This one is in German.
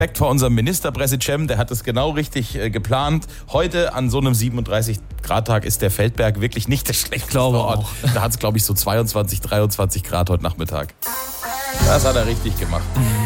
Respekt vor unserem Ministerpräsident, der hat es genau richtig geplant. Heute an so einem 37-Grad-Tag ist der Feldberg wirklich nicht der schlechteste Ort. Da hat es, glaube ich, so 22, 23 Grad heute Nachmittag. Das hat er richtig gemacht.